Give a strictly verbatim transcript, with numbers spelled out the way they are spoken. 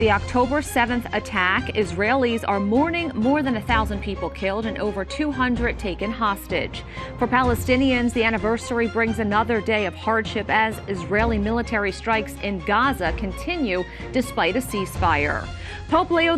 The October seventh attack, Israelis are mourning more than a thousand people killed and over two hundred taken hostage. For Palestinians, the anniversary brings another day of hardship as Israeli military strikes in Gaza continue despite a ceasefire. Pope Leo